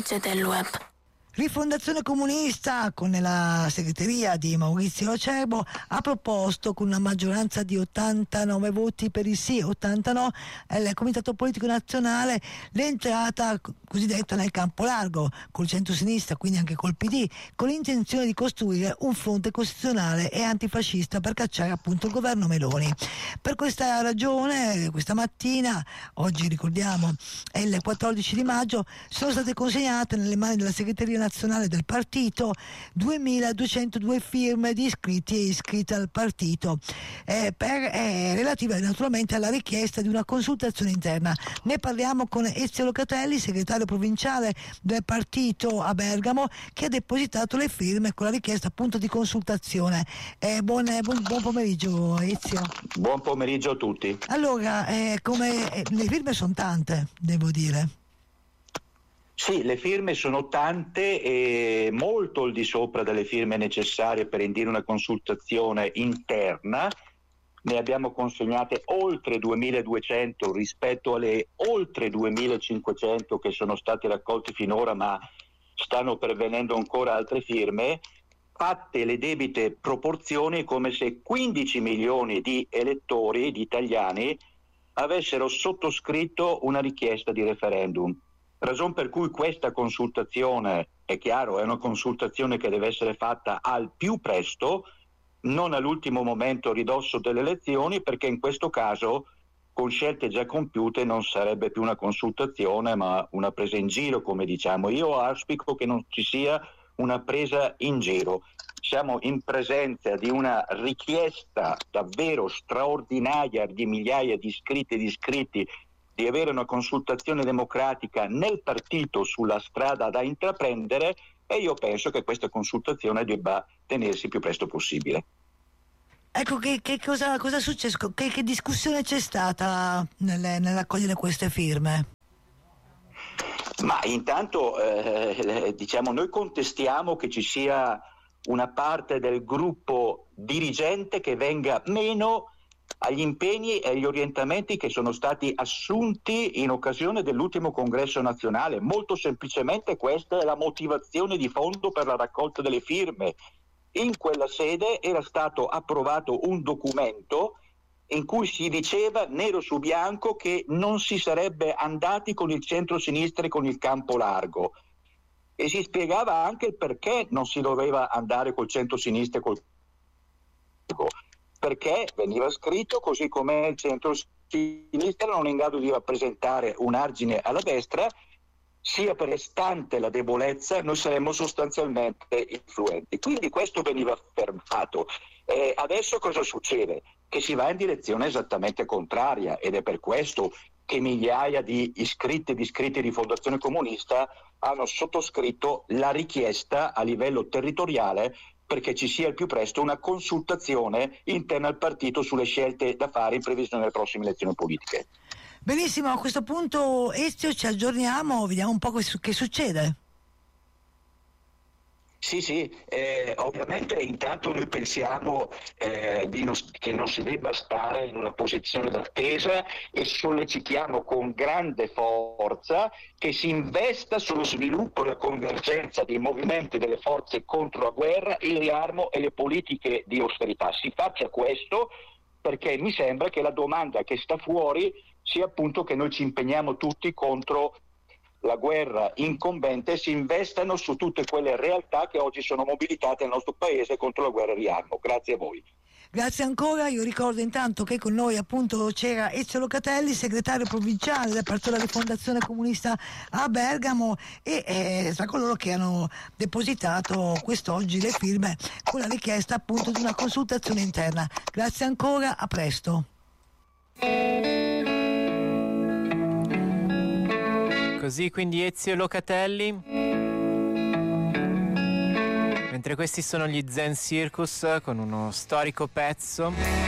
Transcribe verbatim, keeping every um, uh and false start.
legge del web. Rifondazione Comunista, con la segreteria di Maurizio Acerbo, ha proposto con una maggioranza di ottantanove voti per il sì e ottanta no al Comitato Politico Nazionale l'entrata cosiddetta nel campo largo col centro-sinistra, quindi anche col P D, con l'intenzione di costruire un fronte costituzionale e antifascista per cacciare appunto il governo Meloni. Per questa ragione questa mattina, oggi ricordiamo è il quattordici di maggio, sono state consegnate nelle mani della segreteria nazionale del partito duemiladuecentodue firme di iscritti e iscritte al partito eh, per, eh, relative naturalmente alla richiesta di una consultazione interna. Ne parliamo con Ezio Locatelli, segretario provinciale del partito a Bergamo, che ha depositato le firme con la richiesta appunto di consultazione. Eh, buon, buon, buon pomeriggio Ezio. Buon pomeriggio a tutti. Allora, eh, come eh, le firme sono tante, devo dire. Sì, le firme sono tante e molto al di sopra delle firme necessarie per indire una consultazione interna. Ne abbiamo consegnate oltre duemiladuecento rispetto alle oltre duemilacinquecento che sono stati raccolti finora, ma stanno pervenendo ancora altre firme. Fatte le debite proporzioni, come se quindici milioni di elettori, di italiani, avessero sottoscritto una richiesta di referendum. Ragion per cui questa consultazione, è chiaro, è una consultazione che deve essere fatta al più presto, non all'ultimo momento a ridosso delle elezioni, perché in questo caso, con scelte già compiute, non sarebbe più una consultazione ma una presa in giro, come diciamo. Io auspico che non ci sia una presa in giro. Siamo in presenza di una richiesta davvero straordinaria di migliaia di iscritti e di iscritti di avere una consultazione democratica nel partito sulla strada da intraprendere, e io penso che questa consultazione debba tenersi il più presto possibile. Ecco, che, che cosa, cosa è successo? Che, che discussione c'è stata nelle, nell'accogliere queste firme? Ma intanto eh, diciamo, noi contestiamo che ci sia una parte del gruppo dirigente che venga meno agli impegni e agli orientamenti che sono stati assunti in occasione dell'ultimo congresso nazionale. Molto semplicemente questa è la motivazione di fondo per la raccolta delle firme. In quella sede era stato approvato un documento in cui si diceva nero su bianco che non si sarebbe andati con il centro-sinistra e con il campo largo, e si spiegava anche il perché non si doveva andare col centro-sinistra e col campo, perché veniva scritto così come il centro-sinistra non è in grado di rappresentare un argine alla destra, sia per stante la debolezza noi saremmo sostanzialmente influenti. Quindi questo veniva affermato. E adesso cosa succede? Che si va in direzione esattamente contraria, ed è per questo che migliaia di iscritti e di iscritti di Fondazione Comunista hanno sottoscritto la richiesta a livello territoriale perché ci sia al più presto una consultazione interna al partito sulle scelte da fare in previsione delle prossime elezioni politiche. Benissimo, a questo punto Ezio ci aggiorniamo, vediamo un po' che succede. Sì, sì, eh, ovviamente intanto noi pensiamo eh, di non, che non si debba stare in una posizione d'attesa e sollecitiamo con grande forza che si investa sullo sviluppo e la convergenza dei movimenti delle forze contro la guerra, il riarmo e le politiche di austerità. Si faccia questo perché mi sembra che la domanda che sta fuori sia appunto che noi ci impegniamo tutti contro la guerra incombente e si investano su tutte quelle realtà che oggi sono mobilitate nel nostro paese contro la guerra riarmo. Grazie a voi. Grazie ancora, io ricordo intanto che con noi appunto c'era Ezio Locatelli, segretario provinciale del Partito della Rifondazione Comunista a Bergamo, e eh, tra coloro che hanno depositato quest'oggi le firme con la richiesta appunto di una consultazione interna. Grazie ancora, a presto. Così quindi Ezio Locatelli, mentre questi sono gli Zen Circus con uno storico pezzo